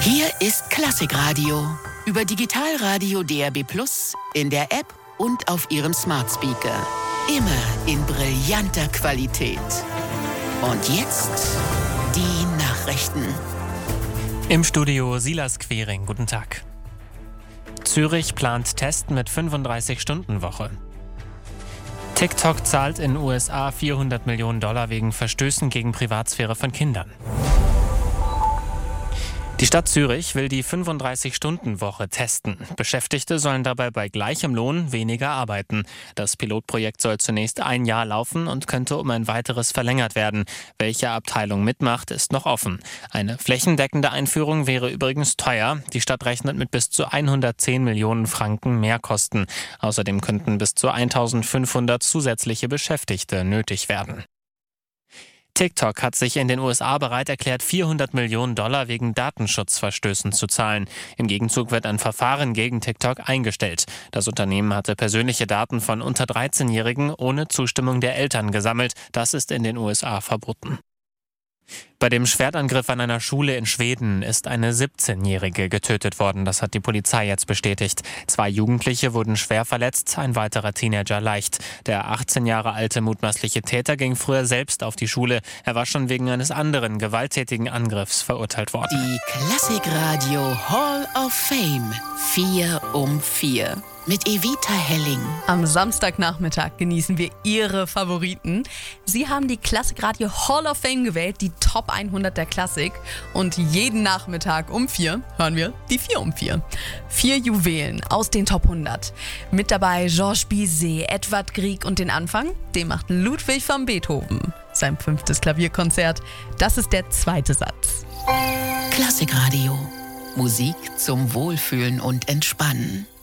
Hier ist Klassikradio. Über Digitalradio DAB+, in der App und auf Ihrem Smart Speaker. Immer in brillanter Qualität. Und jetzt die Nachrichten. Im Studio Silas Quering, guten Tag. Zürich plant Testen mit 35-Stunden-Woche. TikTok zahlt in USA $400 Millionen wegen Verstößen gegen Privatsphäre von Kindern. Die Stadt Zürich will die 35-Stunden-Woche testen. Beschäftigte sollen dabei bei gleichem Lohn weniger arbeiten. Das Pilotprojekt soll zunächst 1 Jahr laufen und könnte um ein weiteres verlängert werden. Welche Abteilung mitmacht, ist noch offen. Eine flächendeckende Einführung wäre übrigens teuer. Die Stadt rechnet mit bis zu 110 Millionen Franken Mehrkosten. Außerdem könnten bis zu 1500 zusätzliche Beschäftigte nötig werden. TikTok hat sich in den USA bereit erklärt, $400 Millionen wegen Datenschutzverstößen zu zahlen. Im Gegenzug wird ein Verfahren gegen TikTok eingestellt. Das Unternehmen hatte persönliche Daten von unter 13-Jährigen ohne Zustimmung der Eltern gesammelt. Das ist in den USA verboten. Bei dem Schwertangriff an einer Schule in Schweden ist eine 17-Jährige getötet worden. Das hat die Polizei jetzt bestätigt. 2 Jugendliche wurden schwer verletzt, ein weiterer Teenager leicht. Der 18 Jahre alte mutmaßliche Täter ging früher selbst auf die Schule. Er war schon wegen eines anderen gewalttätigen Angriffs verurteilt worden. Die Klassikradio Hall of Fame 4 um 4 mit Evita Helling. Am Samstagnachmittag genießen wir Ihre Favoriten. Sie haben die Klassikradio Hall of Fame gewählt, die Top 100 der Klassik. Und jeden Nachmittag um 4 hören wir die 4 um 4. 4 Juwelen aus den Top 100. Mit dabei Georges Bizet, Edvard Grieg und den Anfang, den macht Ludwig van Beethoven. Sein 5. Klavierkonzert, das ist der 2. Satz. Klassikradio. Musik zum Wohlfühlen und Entspannen.